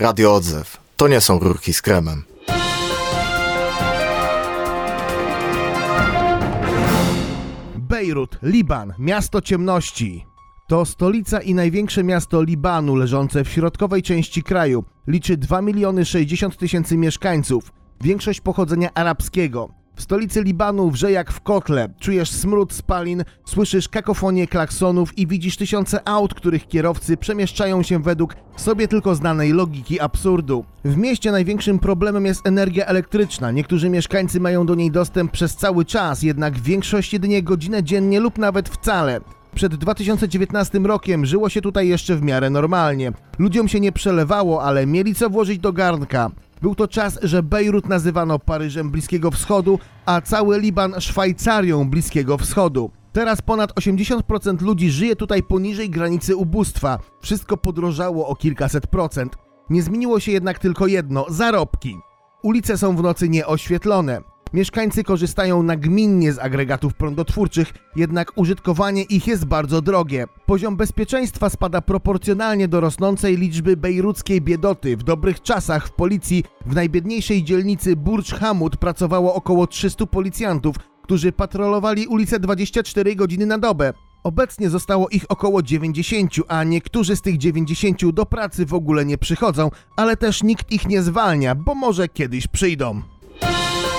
Radio Odzew. To nie są rurki z kremem. Bejrut, Liban, miasto ciemności. To stolica i największe miasto Libanu, leżące w środkowej części kraju. Liczy 2 60 000 mieszkańców, większość pochodzenia arabskiego. W stolicy Libanu wrze jak w kotle, czujesz smród spalin, słyszysz kakofonię klaksonów i widzisz tysiące aut, których kierowcy przemieszczają się według sobie tylko znanej logiki absurdu. W mieście największym problemem jest energia elektryczna. Niektórzy mieszkańcy mają do niej dostęp przez cały czas, jednak większość jedynie godzinę dziennie lub nawet wcale. Przed 2019 rokiem żyło się tutaj jeszcze w miarę normalnie. Ludziom się nie przelewało, ale mieli co włożyć do garnka. Był to czas, że Bejrut nazywano Paryżem Bliskiego Wschodu, a cały Liban Szwajcarią Bliskiego Wschodu. Teraz ponad 80% ludzi żyje tutaj poniżej granicy ubóstwa. Wszystko podrożało o kilkaset procent. Nie zmieniło się jednak tylko jedno – zarobki. Ulice są w nocy nieoświetlone. Mieszkańcy korzystają nagminnie z agregatów prądotwórczych, jednak użytkowanie ich jest bardzo drogie. Poziom bezpieczeństwa spada proporcjonalnie do rosnącej liczby bejruckiej biedoty. W dobrych czasach w policji w najbiedniejszej dzielnicy Burdż Hamud pracowało około 300 policjantów, którzy patrolowali ulice 24 godziny na dobę. Obecnie zostało ich około 90, a niektórzy z tych 90 do pracy w ogóle nie przychodzą, ale też nikt ich nie zwalnia, bo może kiedyś przyjdą.